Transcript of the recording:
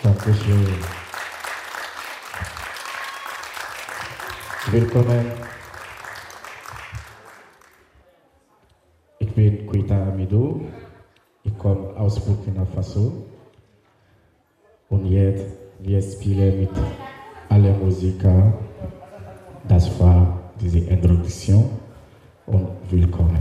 Dankeschön. Willkommen. Ich bin Kuita Amidou. Ich komme aus Burkina Faso. Und jetzt, wir spielen mit allen Musikern. Das war diese Introduktion und willkommen.